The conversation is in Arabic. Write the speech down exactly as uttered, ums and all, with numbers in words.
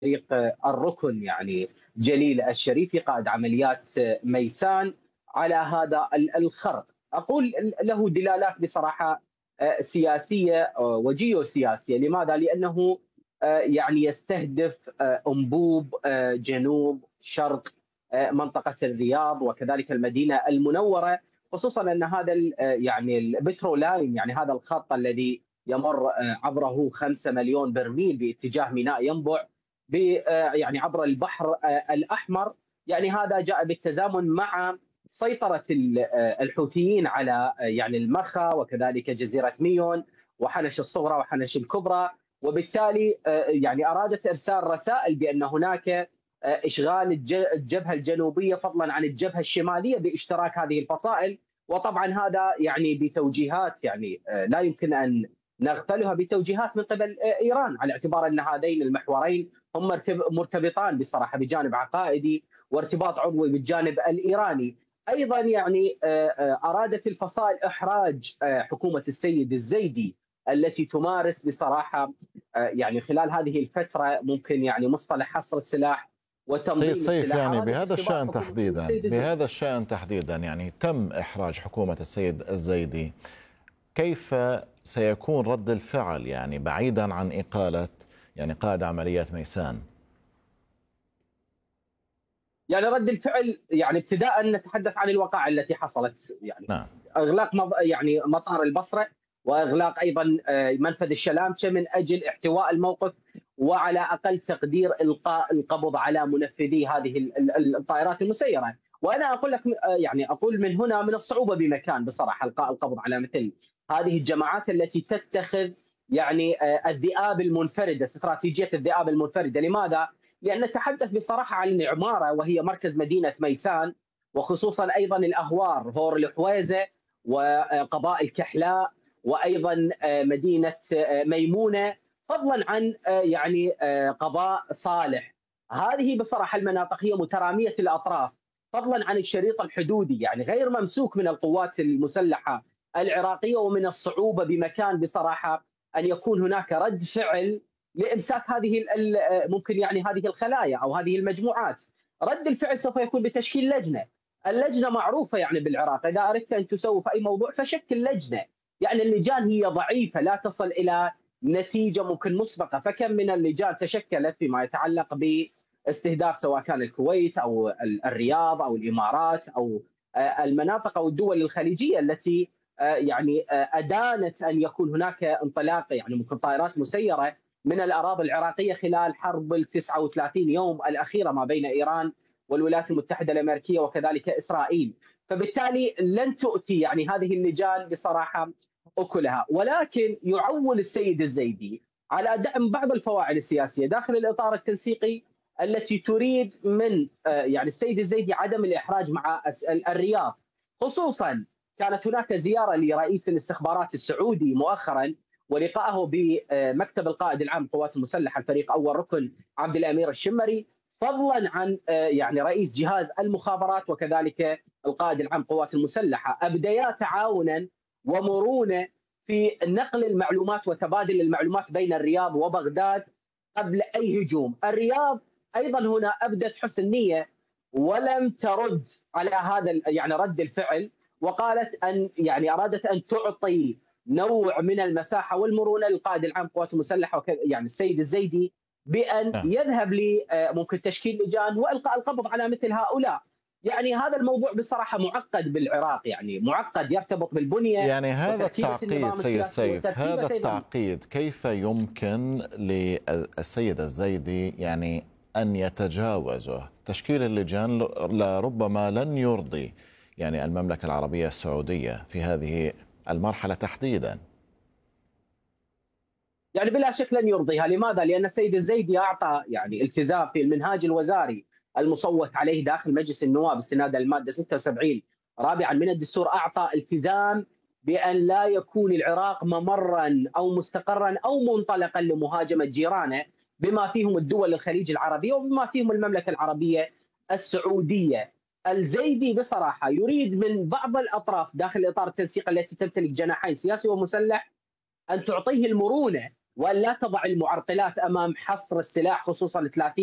فريق الركن يعني جليل الشريفي قائد عمليات ميسان على هذا الخرق. أقول له دلالات بصراحة سياسية وجيوسياسية. لماذا؟ لأنه يعني يستهدف أنبوب جنوب شرق منطقة الرياض وكذلك المدينة المنورة، خصوصا أن هذا يعني البترولاين، يعني هذا الخط الذي يمر عبره خمسة مليون برميل باتجاه ميناء ينبع يعني عبر البحر الأحمر، يعني هذا جاء بالتزامن مع سيطرة الحوثيين على يعني المخا وكذلك جزيرة ميون وحنش الصغرى وحنش الكبرى، وبالتالي يعني أرادت إرسال رسائل بأن هناك إشغال الجبهة الجنوبية فضلا عن الجبهة الشمالية باشتراك هذه الفصائل. وطبعا هذا يعني بتوجيهات يعني لا يمكن أن نغفلها، بتوجيهات من قبل إيران، على اعتبار أن هذين المحورين هم مرتبطان بصراحة بجانب عقائدي وارتباط عضوي بالجانب الإيراني. أيضا يعني أرادت الفصائل إحراج حكومة السيد الزيدي التي تمارس بصراحة يعني خلال هذه الفترة ممكن يعني مصطلح حصر السلاح سيد وتنظيم سيف، السلاح. يعني بهذا الشأن تحديدا بهذا الشأن تحديدا يعني تم إحراج حكومة السيد الزيدي، كيف سيكون رد الفعل يعني بعيدا عن إقالة يعني قائد عمليات ميسان؟ يعني رد الفعل يعني ابتداء نتحدث عن الوقائع التي حصلت، يعني نعم. اغلاق مض... يعني مطار البصره، واغلاق ايضا منفذ الشلامشه من اجل احتواء الموقف، وعلى اقل تقدير القاء القبض على منفذي هذه الطائرات المسيره. وانا اقول لك يعني اقول من هنا من الصعوبه بمكان بصراحه القاء القبض على مثل هذه الجماعات التي تتخذ يعني الذئاب المنفرده، استراتيجيه الذئاب المنفرده. لماذا؟ لأن نتحدث بصراحة عن العمارة وهي مركز مدينة ميسان، وخصوصا أيضا الأهوار هور الحويزة وقبائل كحلاء وأيضا مدينة ميمونة، فضلا عن يعني قضاء صالح. هذه بصراحة المناطق هي مترامية الأطراف، فضلا عن الشريط الحدودي يعني غير ممسوك من القوات المسلحة العراقية، ومن الصعوبة بمكان بصراحة أن يكون هناك رد فعل لامساك هذه ممكن يعني هذه الخلايا او هذه المجموعات. رد الفعل سوف يكون بتشكيل لجنه. اللجنه معروفه يعني بالعراق، اذا اردت ان تسوي في اي موضوع فشكل لجنه. يعني اللجان هي ضعيفه لا تصل الى نتيجه ممكن مسبقه، فكم من اللجان تشكلت فيما يتعلق باستهداف سواء كان الكويت او الرياض او الامارات او المناطق او الدول الخليجيه التي يعني ادانت ان يكون هناك انطلاق يعني ممكن طائرات مسيره من الأراضي العراقية خلال حرب ال تسعة وثلاثين يوم الأخيرة ما بين إيران والولايات المتحدة الأمريكية وكذلك إسرائيل. فبالتالي لن تؤتي يعني هذه اللجان بصراحة أكلها، ولكن يعول السيد الزيدي على دعم بعض الفواعل السياسية داخل الإطار التنسيقي التي تريد من يعني السيد الزيدي عدم الإحراج مع الرياض. خصوصا كانت هناك زيارة لرئيس الاستخبارات السعودي مؤخرا ولقائه بمكتب القائد العام للقوات المسلحه الفريق اول ركن عبد الامير الشمري، فضلا عن يعني رئيس جهاز المخابرات وكذلك القائد العام للقوات المسلحه، ابديا تعاونا ومرونه في نقل المعلومات وتبادل المعلومات بين الرياض وبغداد قبل اي هجوم. الرياض ايضا هنا ابدت حسن نيه ولم ترد على هذا يعني رد الفعل، وقالت ان يعني ارادت ان تعطي نوع من المساحه والمرونه للقائد العام للقوات المسلحه يعني السيد الزيدي بان يذهب لممكن تشكيل لجان والقاء القبض على مثل هؤلاء. يعني هذا الموضوع بصراحه معقد بالعراق، يعني معقد يرتبط بالبنيه يعني هذا التعقيد سيد سيف، هذا التعقيد كيف يمكن للسيد الزيدي يعني ان يتجاوزه؟ تشكيل اللجان لربما لن يرضي يعني المملكه العربيه السعوديه في هذه المرحلة تحديدا. يعني بلا شك لن يرضيها. لماذا؟ لأن السيد الزيدي أعطى يعني التزام في المنهاج الوزاري المصوت عليه داخل مجلس النواب استنادا المادة ستة وسبعين رابعا من الدستور، أعطى التزام بأن لا يكون العراق ممرا أو مستقرا أو منطلقا لمهاجمة جيرانه بما فيهم الدول الخليج العربية وبما فيهم المملكة العربية السعودية. الزيدي بصراحة يريد من بعض الأطراف داخل إطار التنسيق التي تمتلك جناحين سياسي ومسلح أن تعطيه المرونة وأن لا تضع المعرقلات أمام حصر السلاح، خصوصا ثلاثين